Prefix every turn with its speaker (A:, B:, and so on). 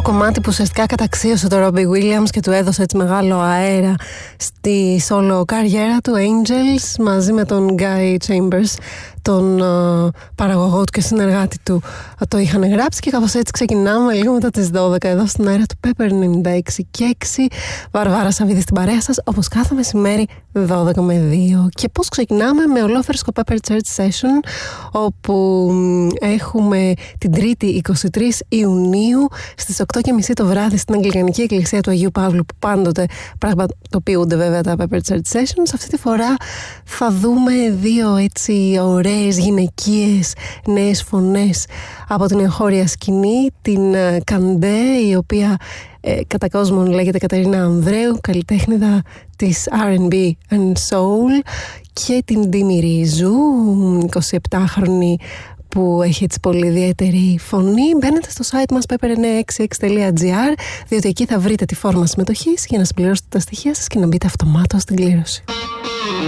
A: κομμάτι που ουσιαστικά καταξίωσε τον Robbie Williams και του έδωσε έτσι μεγάλο αέρα στη solo καριέρα του, Angels, μαζί με τον Guy Chambers, τον παραγωγό του και συνεργάτη του, το είχαν γράψει. Και κάπως έτσι ξεκινάμε λίγο μετά τις 12 εδώ στην αέρα του Pepper 96 και 6. Βαρβάρα Σαββίδη στην παρέα σας, όπως κάθε μεσημέρι 12 με 2. Και πώς ξεκινάμε? Με ολόφερσκο Pepper Church Session, όπου έχουμε την Τρίτη 23 Ιουνίου στις 8:30 το βράδυ στην Αγγλικανική Εκκλησία του Αγίου Παύλου, που πάντοτε πραγματοποιούνται βέβαια τα Pepper Church Sessions. Αυτή τη φορά θα δούμε δύο έτσι ωραίες γυναικείες νέες φωνές από την εγχώρια σκηνή, την Καντέ, η οποία κατά κόσμον λέγεται Κατερίνα Ανδρέου, καλλιτέχνηδα της R&B and Soul, και την Ντίμη Ρίζου, 27χρονη, που έχει έτσι πολύ ιδιαίτερη φωνή. Μπαίνετε στο site μας pepper966.gr, διότι εκεί θα βρείτε τη φόρμα συμμετοχής για να συμπληρώσετε τα στοιχεία σας και να μπείτε αυτομάτως στην κλήρωση.